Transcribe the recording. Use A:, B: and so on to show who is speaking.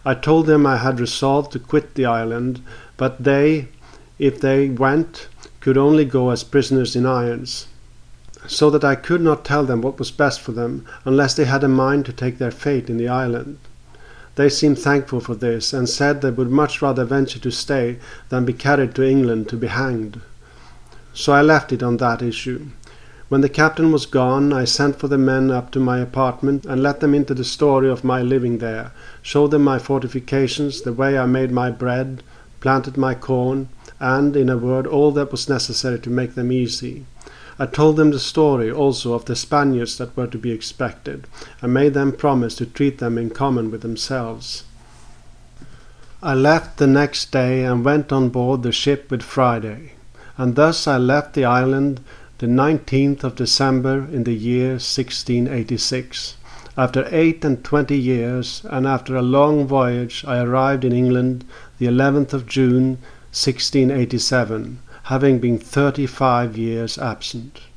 A: I told them I had resolved to quit the island, but they, if they went, could only go as prisoners in irons, so that I could not tell them what was best for them, unless they had a mind to take their fate in the island. They seemed thankful for this, and said they would much rather venture to stay than be carried to England to be hanged. So I left it on that issue. When the captain was gone, I sent for the men up to my apartment, and let them into the story of my living there, showed them my fortifications, the way I made my bread, planted my corn, and, in a word, all that was necessary to make them easy. I told them the story also of the Spaniards that were to be expected, and made them promise to treat them in common with themselves. I left the next day and went on board the ship with Friday, and thus I left the island the 19th of December in the year 1686. After 28 years, and after a long voyage, I arrived in England the 11th of June 1687, having been 35 years absent.